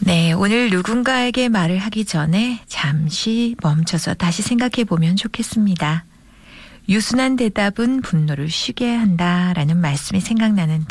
네, 오늘 누군가에게 말을 하기 전에 잠시 멈춰서 다시 생각해 보면 좋겠습니다. 유순한 대답은 분노를 쉬게 한다라는 말씀이 생각나는데